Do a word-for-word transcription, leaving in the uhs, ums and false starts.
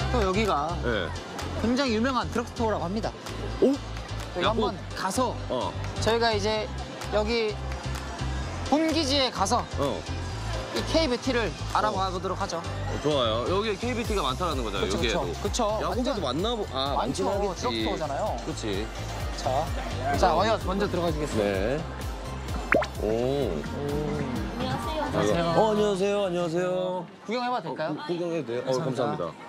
또 여기가 네. 굉장히 유명한 드럭스토어라고 합니다. 오? 저희가 한번 가서 어. 저희가 이제 여기 본기지에 가서 어. 이 케이비티를 알아봐 보도록 하죠. 어, 좋아요. 여기에 케이비티가 많다는 거잖아요. 그쵸, 여기에도. 그쵸, 그쵸. 야구장도 완전 많나 보. 아, 많긴 많죠. 하겠지. 드럭스토어잖아요. 그렇지. 자, 자, 먼저, 먼저 들어가 주겠습니다. 네. 오. 안녕하세요. 어, 안녕하세요. 안녕하세요. 구경해봐도 될까요? 구- 구경해도 돼요? 어, 감사합니다.